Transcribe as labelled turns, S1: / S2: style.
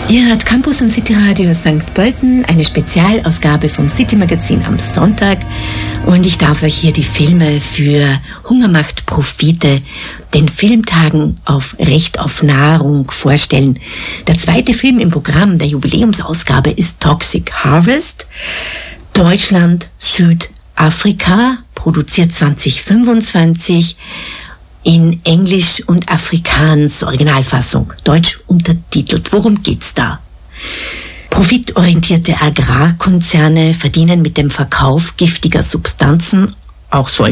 S1: Ihr hört Campus und City Radio St. Pölten, eine Spezialausgabe vom City Magazin am Sonntag. Und ich darf euch hier die Filme für Hunger macht Profite, den Filmtagen auf Recht auf Nahrung vorstellen. Der zweite Film im Programm der Jubiläumsausgabe ist Toxic Harvest. Deutschland, Südafrika, produziert 2025. In Englisch und Afrikaans Originalfassung, deutsch untertitelt. Worum geht's da? Profitorientierte Agrarkonzerne verdienen mit dem Verkauf giftiger Substanzen, auch solche